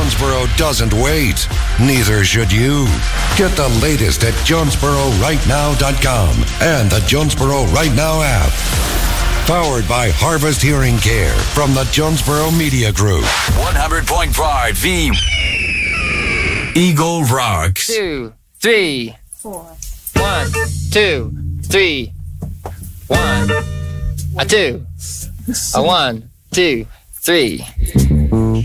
Jonesboro doesn't wait. Neither should you. Get the latest at JonesboroRightNow.com and the Jonesboro Right Now app. Powered by Harvest Hearing Care from the Jonesboro Media Group. 100.5 The Eagle Rocks. 2, 3, 4. 1, 2, 3. 1, a 2, a 1, 2, 3.